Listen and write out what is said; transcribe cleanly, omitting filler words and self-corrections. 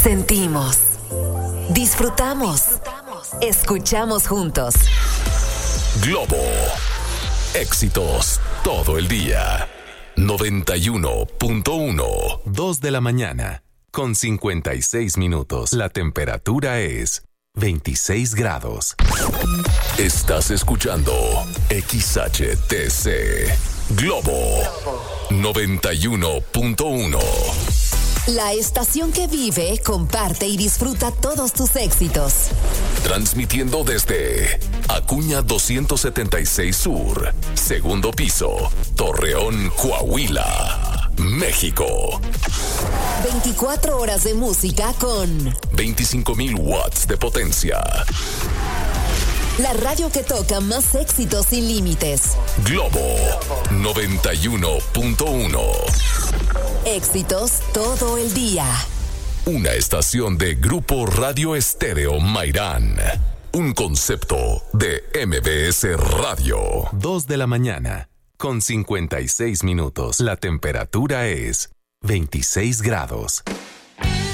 Sentimos, disfrutamos, escuchamos juntos. Globo. Éxitos todo el día. 91.1. 2 de la mañana, con 56 minutos. La temperatura es 26 grados. Estás escuchando XHTC. Globo. 91.1. La estación que vive, comparte y disfruta todos tus éxitos. Transmitiendo desde Acuña 276 Sur, segundo piso, Torreón, Coahuila, México. 24 horas de música con 25,000 watts de potencia. la radio que toca más éxitos sin límites. Globo 91.1. Éxitos todo el día. Una estación de Grupo Radio Estéreo Mairán. Un concepto de MBS Radio. 2 de la mañana, con 56 minutos. La temperatura es 26 grados.